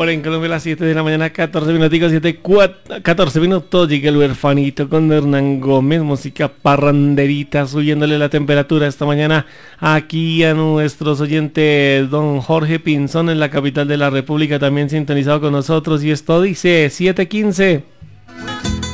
Ahora en Colombia a las 7 de la mañana, 14 minutos, 14 minutos, llega el huerfanito con Hernán Gómez, música parranderita, subiéndole la temperatura esta mañana aquí a nuestros oyentes. Don Jorge Pinzón en la capital de la República también sintonizado con nosotros, y esto dice 7:15.